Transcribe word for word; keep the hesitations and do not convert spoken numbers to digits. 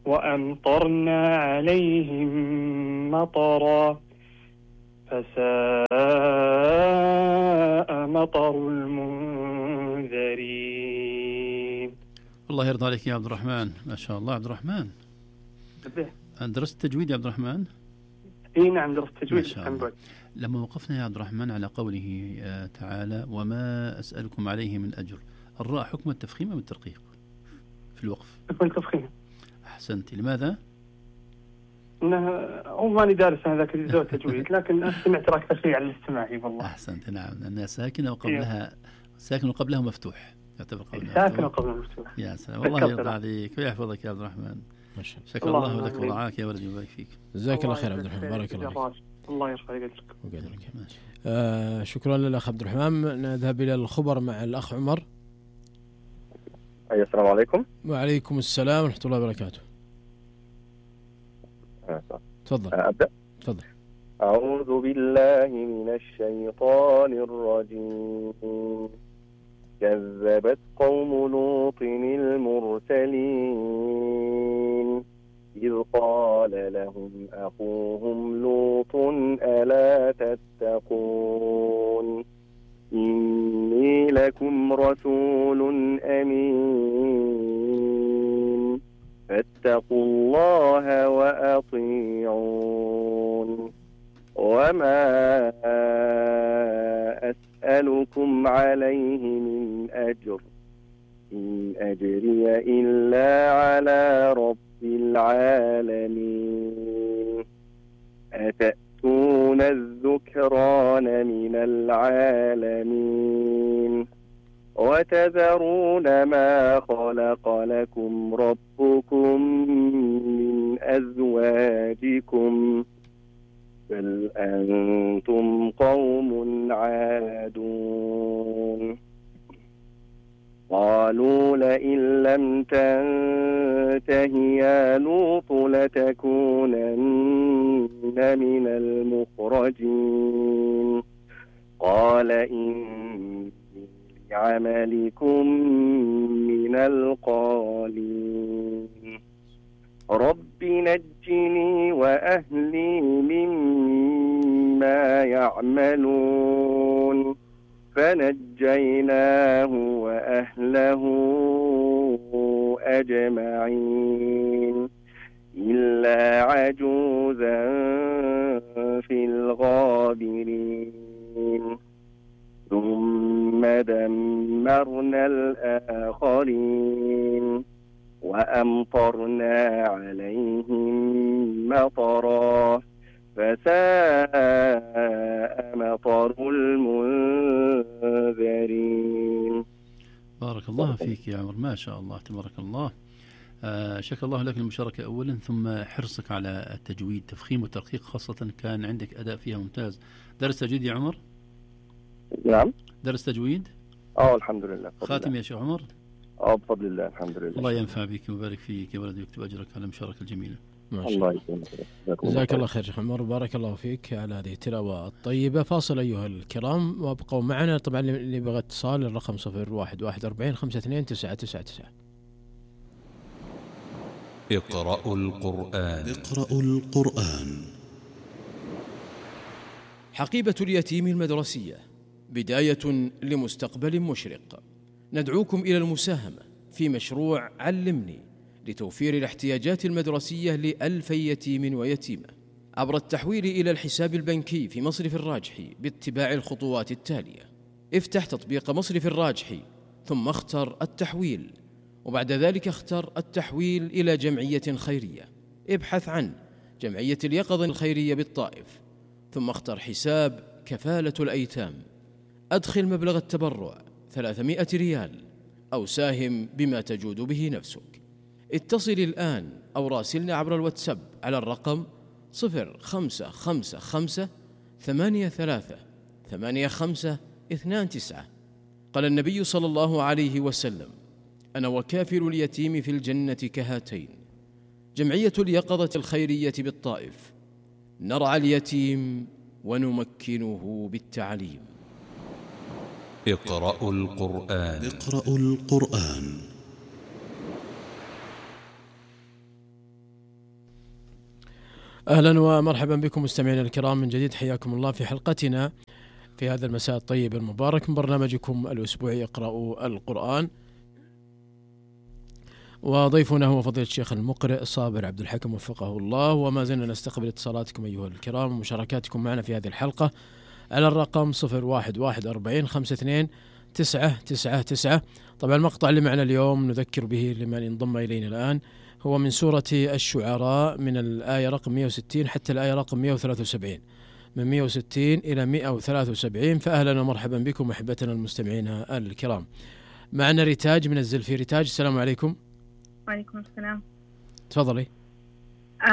وأمطرنا عليهم مطرا فساء مطر المنذرين. الله يرضى عليك يا عبد الرحمن، ما شاء الله. عبد الرحمن درست تجويد يا عبد الرحمن؟ اي نعم درست تجويد الحمد لله. لما وقفنا يا عبد الرحمن على قوله تعالى وما أسألكم عليه من أجر، الراء حكم التفخيم أم الترقيق في الوقف؟ حكم التفخيم. أحسنت. لماذا؟ انه هو ماني دارس انا ذاك الجزء تجويد، لكن سمعت راك تشريع على الاستماعي والله. احسنت. نعم لانها ساكنه وقبلها ساكن وقبلها مفتوح، يعتبر قبلها ساكن وقبلها مفتوح. يا سلام، والله يرضى عليك ويحفظك يا عبد الرحمن. ما شاء الله. شكر الله لك ورعاك يا ولدي ويبارك فيك. جزاك الله خير عبد الرحمن، بارك الله فيك. الله يرفع قدرك وقدرك. آه شكرا للاخ عبد الرحمن. نذهب الى الخبر مع الاخ عمر. أي السلام عليكم. وعليكم السلام ورحمه الله وبركاته. تفضل. أبدأ. تفضل. أعوذ بالله من الشيطان الرجيم. كذبت قوم لوط المرسلين إذ قال لهم أخوهم لوط ألا تتقون إني لكم رسول أمين فاتقوا الله وأطيعون وما أسألكم عليه من أجر إن أجري إلا على رب العالمين أتأتون الذكران من العالمين وتذرون ما خلق لكم ربكم من أزواجكم بل أنتم قوم عادون قالوا لئن لم تنته يا لوط لتكونن من المخرجين قال إني لعملكم من القالين رب نجني وأهلي مما يعملون فنجيناه وأهله أجمعين إلا عجوزا في الغابرين ثم دمرنا الآخرين وأمطرنا عليهم مطرا فساء مطر المنذرين. بارك الله فيك يا عمر، ما شاء الله تبارك الله. آه شكر الله لك المشاركة أولا، ثم حرصك على التجويد تفخيم وترقيق، خاصة كان عندك أداء فيها ممتاز. درس تجويد يا عمر؟ نعم درس تجويد؟ اه الحمد لله. خاتم يا شيخ عمر؟ اه بفضل الله الحمد لله. الله ينفع بك ويبارك فيك يا ولدي ويكتب أجرك على المشاركة الجميلة. الله يسلمك. جزاك الله خير شيخ عمر، بارك الله فيك على هذه التلاوة الطيبة. فاصل أيها الكرام وابقوا معنا. طبعا اللي يبغى اتصال الرقم صفر واحد واحد أربعين خمسة اثنين تسعة تسعة تسعة. اقرأوا القرآن. اقرأوا القرآن. حقيبة اليتيم المدرسية بداية لمستقبل مشرق. ندعوكم إلى المساهمة في مشروع علمني لتوفير الاحتياجات المدرسية لألفي يتيم ويتيمة عبر التحويل إلى الحساب البنكي في مصرف الراجحي باتباع الخطوات التالية. افتح تطبيق مصرف الراجحي ثم اختر التحويل، وبعد ذلك اختر التحويل إلى جمعية خيرية. ابحث عن جمعية اليقظة الخيرية بالطائف ثم اختر حساب كفالة الأيتام. أدخل مبلغ التبرع ثلاثمائة ريال أو ساهم بما تجود به نفسك. اتصل الآن أو راسلنا عبر الواتساب على الرقم صفر خمسة خمسة خمسة ثمانية ثلاثة ثمانية خمسة اثنان تسعة. قال النبي صلى الله عليه وسلم: أنا وكافل اليتيم في الجنة كهاتين. جمعية اليقظة الخيرية بالطائف، نرعى اليتيم ونمكنه بالتعليم. اقرأوا القرآن. اقرأوا القرآن. أهلا ومرحبا بكم مستمعينا الكرام من جديد، حياكم الله في حلقتنا في هذا المساء الطيب المبارك من برنامجكم الأسبوعي اقرأوا القرآن، وضيفنا هو فضيلة الشيخ المقرئ صابر عبد الحكم وفقه الله. وما زلنا نستقبل اتصالاتكم أيها الكرام ومشاركاتكم معنا في هذه الحلقة على الرقم صفر واحد واحد أربعين خمسة اثنين تسعة تسعة تسعة. طبعا المقطع اللي معنا اليوم نذكر به لمن انضم إلينا الآن هو من سورة الشعراء من الآية رقم مئة وستين حتى الآية رقم مئة وثلاثة وسبعين، من مئة وستين إلى مئة وثلاثة وسبعين. فأهلا ومرحبا بكم أحبتنا المستمعين الكرام. معنا ريتاج من الزلفي. ريتاج السلام عليكم. وعليكم السلام. تفضلي.